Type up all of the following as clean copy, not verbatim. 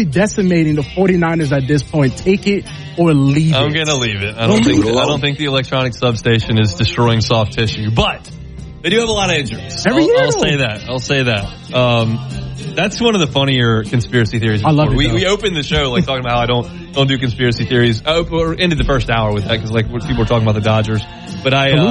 basically decimating the 49ers at this point. Take it or leave it. I'm going to leave it. I don't think the electronic substation is destroying soft tissue, but they do have a lot of injuries. I'll say that. That's one of the funnier conspiracy theories. I love it. We opened the show like talking about how I don't do conspiracy there's. Or ended the first hour with that because like people were talking about the Dodgers. But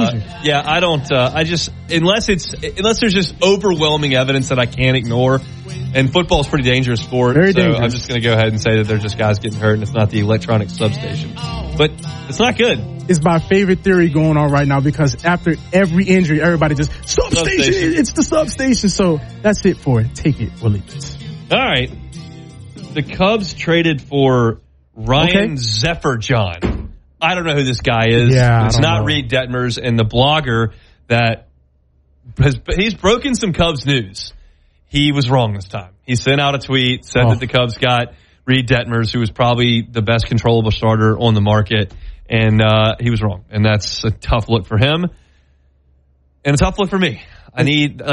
I don't. Unless there's just overwhelming evidence that I can't ignore. And football is a pretty dangerous sport. Very dangerous. I'm just going to go ahead and say that they're just guys getting hurt and it's not the electronic substation. But it's not good. It's my favorite theory going on right now because after every injury, everybody just, substation. It's the substation. So that's it for it. Take it or leave it. All right. The Cubs traded for Ryan Zephyr-John. I don't know who this guy is. Yeah, it's not Reed Detmers, and the blogger that he's broken some Cubs news. He was wrong this time. He sent out a tweet, said that the Cubs got Reed Detmers, who was probably the best controllable starter on the market, and he was wrong. And that's a tough look for him, and a tough look for me. I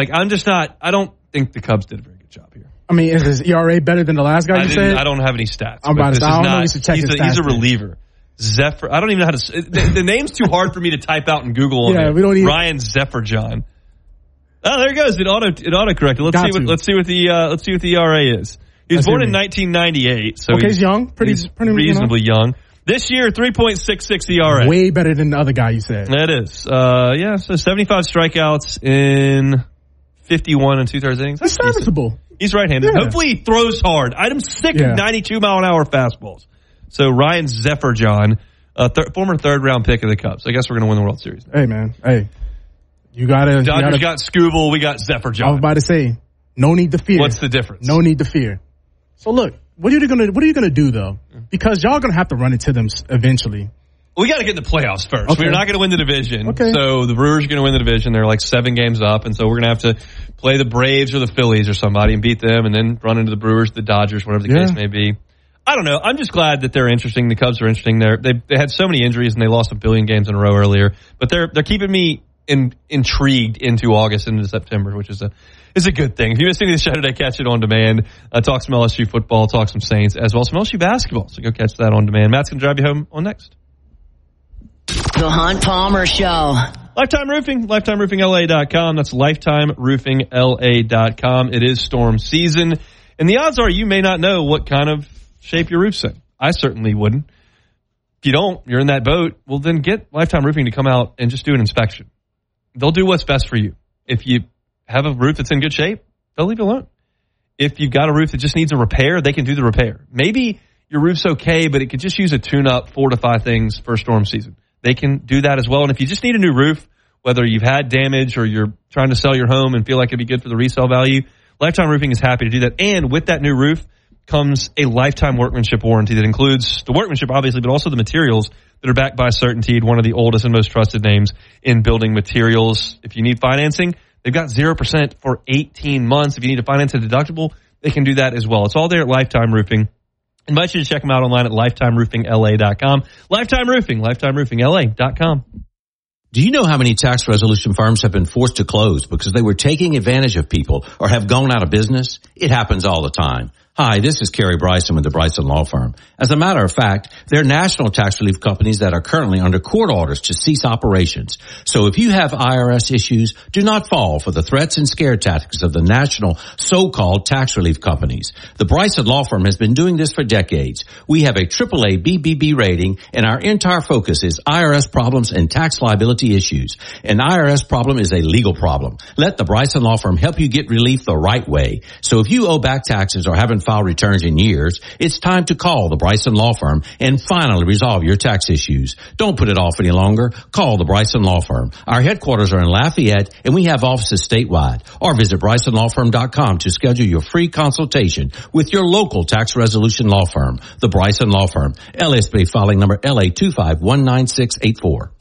don't think the Cubs did a very good job here. I mean, is his ERA better than the last guy you said? I don't have any stats. I'm about to say, I don't know if you should check his stats. He's a reliever. Zephyr. I don't even know how to. The name's too hard for me to type out in Google. We don't even. Ryan Zephyr-John. Oh, there it goes. It auto corrected. Let's see what the ERA is. He was born in 1998, so he's young, pretty reasonably young. This year, 3.66 ERA. Way better than the other guy you said. That is. So 75 strikeouts in 51 and 2/3 innings. That's serviceable. He's right-handed. Yeah. Hopefully he throws hard. I'm sick of 92-mile-an-hour fastballs. So Ryan Zephyr-John, former third-round pick of the Cubs. I guess we're going to win the World Series now. Hey, man. Hey. Dodgers got Skubal. We got Zephyr-John. I was about to say, no need to fear. What's the difference? No need to fear. So look, what are you gonna do though? Because y'all gonna have to run into them eventually. We got to get in the playoffs first. Okay. We're not going to win the division. Okay. So the Brewers are going to win the division. They're like 7 games up, and so we're going to have to play the Braves or the Phillies or somebody and beat them, and then run into the Brewers, the Dodgers, whatever the case may be. I don't know. I'm just glad that they're interesting. The Cubs are interesting. They had so many injuries and they lost 1 billion games in a row earlier, but they're keeping me intrigued into August into September, which is a good thing. If you missed any of the show today, catch it on demand. Talk some LSU football, talk some Saints, as well as some LSU basketball. So go catch that on demand. Matt's going to drive you home on next. The Hunt Palmer Show. Lifetime Roofing, LifetimeRoofingLA.com. That's LifetimeRoofingLA.com. It is storm season, and the odds are you may not know what kind of shape your roof's in. I certainly wouldn't. If you don't, you're in that boat, well, then get Lifetime Roofing to come out and just do an inspection. They'll do what's best for you. If you have a roof that's in good shape, they'll leave it alone. If you've got a roof that just needs a repair, they can do the repair. Maybe your roof's okay, but it could just use a tune-up, 4 to 5 things for storm season. They can do that as well. And if you just need a new roof, whether you've had damage or you're trying to sell your home and feel like it'd be good for the resale value, Lifetime Roofing is happy to do that. And with that new roof comes a lifetime workmanship warranty that includes the workmanship, obviously, but also the materials that are backed by CertainTeed, one of the oldest and most trusted names in building materials. If you need financing, they've got 0% for 18 months. If you need to finance a deductible, they can do that as well. It's all there at Lifetime Roofing. I invite you to check them out online at LifetimeRoofingLA.com. Lifetime Roofing, LifetimeRoofingLA.com. Do you know how many tax resolution firms have been forced to close because they were taking advantage of people or have gone out of business? It happens all the time. Hi, this is Kerry Bryson with the Bryson Law Firm. As a matter of fact, they're national tax relief companies that are currently under court orders to cease operations. So if you have IRS issues, do not fall for the threats and scare tactics of the national so-called tax relief companies. The Bryson Law Firm has been doing this for decades. We have a AAA BBB rating, and our entire focus is IRS problems and tax liability issues. An IRS problem is a legal problem. Let the Bryson Law Firm help you get relief the right way. So if you owe back taxes or haven't filed returns in years, it's time to call the Bryson Law Firm and finally resolve your tax issues. Don't put it off any longer. Call the Bryson Law Firm. Our headquarters are in Lafayette, and we have offices statewide. Or visit BrysonLawFirm.com to schedule your free consultation with your local tax resolution law firm, the Bryson Law Firm. LSB filing number LA 2519684.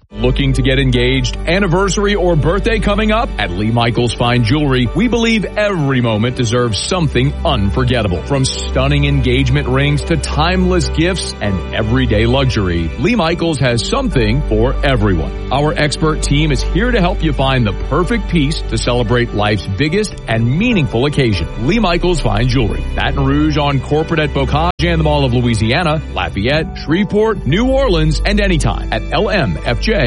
Looking to get engaged, anniversary, or birthday coming up? At Lee Michaels Fine Jewelry, we believe every moment deserves something unforgettable. From stunning engagement rings to timeless gifts and everyday luxury, Lee Michaels has something for everyone. Our expert team is here to help you find the perfect piece to celebrate life's biggest and meaningful occasion. Lee Michaels Fine Jewelry, Baton Rouge on Corporate at Bocage and the Mall of Louisiana, Lafayette, Shreveport, New Orleans, and anytime at lmfj.com.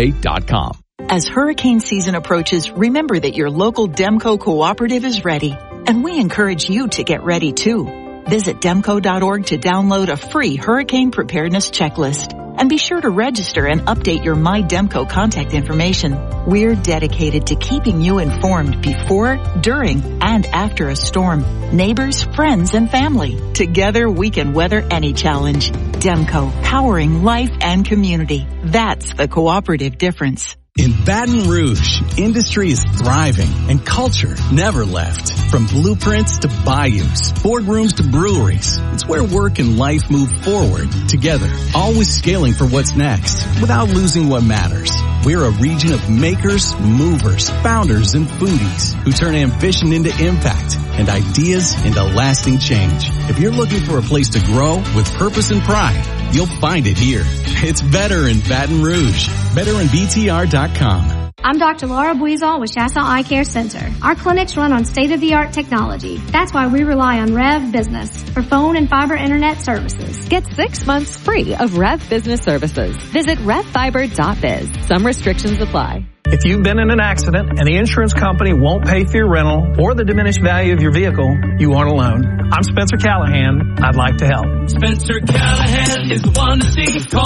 As hurricane season approaches, remember that your local Demco cooperative is ready, and we encourage you to get ready too. Visit demco.org to download a free hurricane preparedness checklist. And be sure to register and update your My Demco contact information. We're dedicated to keeping you informed before, during, and after a storm. Neighbors, friends, and family. Together we can weather any challenge. Demco, powering life and community. That's the cooperative difference. In Baton Rouge, industry is thriving and culture never left. From blueprints to bayous, boardrooms to breweries, it's where work and life move forward together, always scaling for what's next without losing what matters. We're a region of makers, movers, founders, and foodies who turn ambition into impact and ideas into lasting change. If you're looking for a place to grow with purpose and pride, you'll find it here. It's better in Baton Rouge. BetterInBTR.com. I'm Dr. Laura Buizal with Shasta Eye Care Center. Our clinics run on state-of-the-art technology. That's why we rely on Rev Business for phone and fiber internet services. Get 6 months free of Rev Business services. Visit RevFiber.biz. Some restrictions apply. If you've been in an accident and the insurance company won't pay for your rental or the diminished value of your vehicle, you aren't alone. I'm Spencer Callahan. I'd like to help. Spencer Callahan is the one to see. Call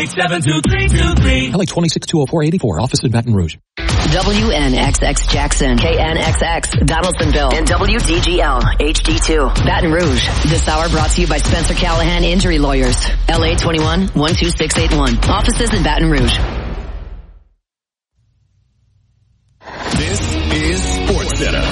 387-2323. LA 2620484, office in Baton Rouge. WNXX Jackson, KNXX Donaldsonville, and WDGL HD2 Baton Rouge. This hour brought to you by Spencer Callahan Injury Lawyers. LA 21-12681. Offices in Baton Rouge. This is SportsCenter.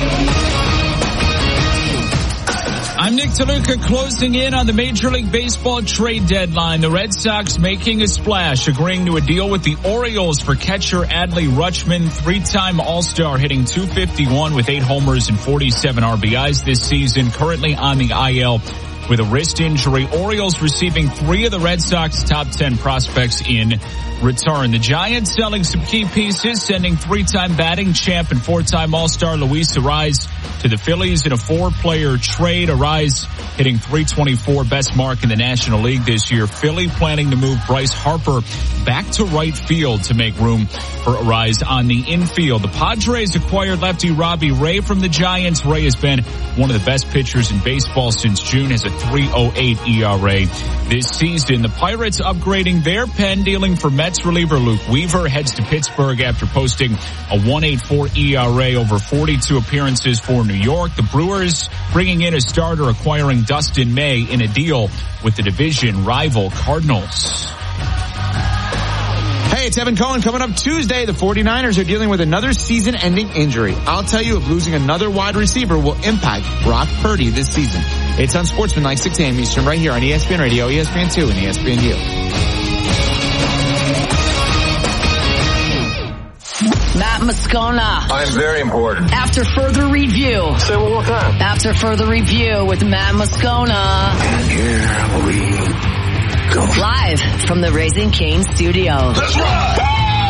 I'm Nick DeLuca, closing in on the Major League Baseball trade deadline. The Red Sox making a splash, agreeing to a deal with the Orioles for catcher Adley Rutschman, 3-time All-Star, hitting .251 with 8 homers and 47 RBIs this season, currently on the IL with a wrist injury. Orioles receiving 3 of the Red Sox top 10 prospects in return. The Giants selling some key pieces, sending 3-time batting champ and 4-time All-Star Luis Arraez to the Phillies in a 4-player trade. Arraez hitting .324, best mark in the National League this year. Philly planning to move Bryce Harper back to right field to make room for Arraez on the infield. The Padres acquired lefty Robbie Ray from the Giants. Ray has been one of the best pitchers in baseball since June, has a .308 ERA this season. The Pirates upgrading their pen, dealing for Mets reliever Luke Weaver, heads to Pittsburgh after posting a .184 ERA over 42 appearances for New York. The Brewers bringing in a starter, acquiring Dustin May in a deal with the division rival Cardinals. Hey, it's Evan Cohen. Coming up Tuesday, the 49ers are dealing with another season-ending injury. I'll tell you if losing another wide receiver will impact Brock Purdy this season. It's on Sportsman, 6 a.m. Eastern, right here on ESPN Radio, ESPN2, and ESPNU. Matt Moscona. I'm very important. After further review. Say it one more time. After further review with Matt Moscona. And here we go. Live from the Raising Cane Studios. Let's rock!